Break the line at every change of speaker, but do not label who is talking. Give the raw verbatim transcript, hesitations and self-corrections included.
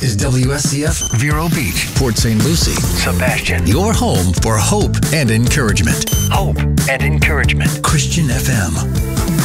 is W S C F Vero Beach, Port Saint Lucie,
Sebastian.
your home for hope and encouragement.
Hope and encouragement.
Christian F M.